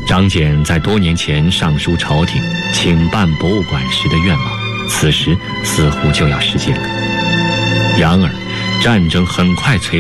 张謇在多年前上书朝廷请办博物馆时的愿望，此时似乎就要实现了。然而，战争很快摧